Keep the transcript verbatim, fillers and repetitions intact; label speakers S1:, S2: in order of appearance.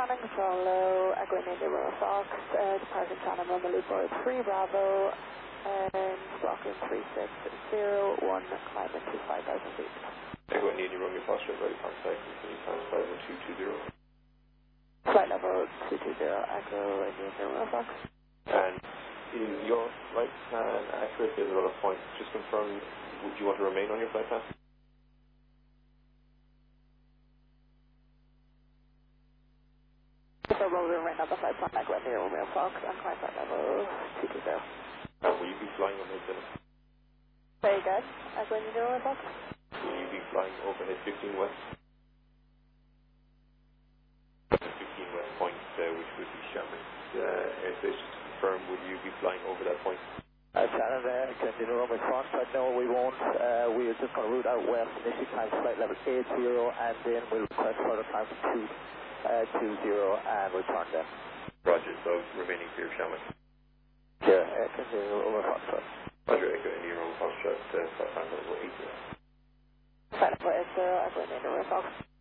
S1: Shannon, control low, Echo India Royal Fox, uh, departing Shannon, Loma Lupo three Bravo, and blocking three six zero one, climbing to five thousand feet.
S2: Echo India Romeo Foxtrot, ready contact, continue times five one two two zero.
S1: Flight level two two zero, Echo India Royal Fox.
S2: And is your flight plan accurate? There's a lot of points. Just confirm, would you want to remain on your flight plan?
S1: So we'll remain on the flight plan, Echo India Romeo Fox, and climb flight level two two zero.
S2: And will you be flying overhead then?
S1: Very good, Echo India Romeo Fox.
S2: Will you be flying overhead fifteen west? fifteen west point, uh, which would be Shamrock uh, airspace. Just to confirm, will you be flying over that point?
S3: Uh, Shannon, uh, continue on with Fox, but no, we won't. Uh, we're just going to route out west, initially climb flight level eight zero, and then we'll request further climb to two, uh, two zero and return then.
S2: Roger, so remaining clear of Shamrock.
S3: Yeah, uh, continue over Fox.
S2: Roger, Echo India Romeo Foxtrot, uh, flight plan level eight zero.
S1: Flight level eight zero, Echo India Romeo Fox.